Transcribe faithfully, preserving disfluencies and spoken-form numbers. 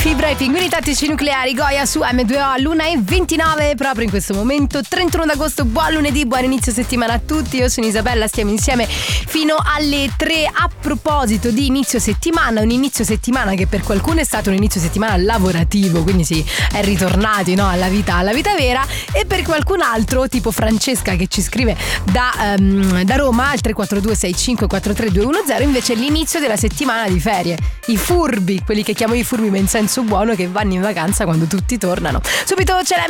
Fibra e pinguini tattici nucleari, Goya su emme due o all'una e ventinove proprio in questo momento, trentuno d'agosto. Buon lunedì, buon inizio settimana a tutti. Io sono Isabella, stiamo insieme fino alle tre. A proposito di inizio settimana, un inizio settimana che per qualcuno è stato un inizio settimana lavorativo, quindi si è ritornati, no, alla vita, alla vita vera, e per qualcun altro, tipo Francesca che ci scrive da, um, da Roma al tre quattro due sei cinque quattro tre due uno zero, invece è l'inizio della settimana di ferie. I furbi, quelli che chiamo i furbi ma in senso buono, che vanno in vacanza quando tutti tornano. Subito c'è la